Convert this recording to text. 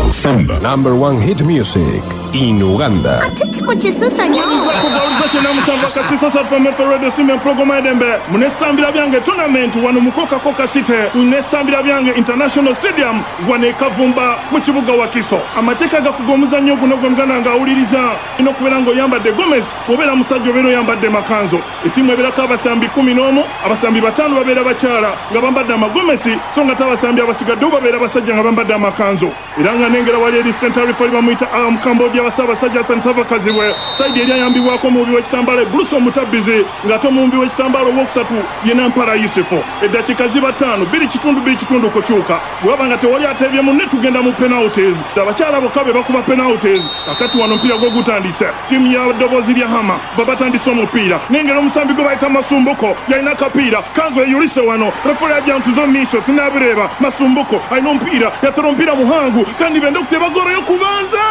Samba. #1 hit music in Uganda. Atiti Chisosa nyo. Kugaluza na musamba kasisa FM Radio Simen Program Edembe. Munesambira byange tournament wano mukoka koka city. Munesambira byange International Stadium wane Kavumba mu kibuga wa Kiso. Amateka gafuga omuzannyo guno gw'Uganda nga awuliriza ino kubera ngo yambadde Gomez obera musajjo bero yambadde Makanzo. Etimu ebirako abasambi 11 abasambi 5 babeera bakyala nga bambadde amagomesi so nga tabasambi abasigadde babeera basajja nga bambadde Amakanzo. Era nga nengera wali eri Center Referee bamuyita Cambodia basabasajja Sansava Kaziwe side eri ayambibwako mu w'ekitambala Bruce Mutabizi nga to mu w'ekitambala owokusatu yena Mpala Yusufu. Eddakiika ziba 5 2 kukyuka bwabanga tewali atebye munne tugenda mu penalties. Abakyala bokabe bakuba penalties akati wano mpira gwo gutandise timu ya Dobozi lya Hama babatandise omupiira nengera omusambi gwe bayita Masumbuko yalina kapiira Kanzo eyulise wano referee ajja ntuzo nisho tinabireba Masumbuko alina omupiira yatera omupiira muhangu kandi bende okuteba goro yo kubanza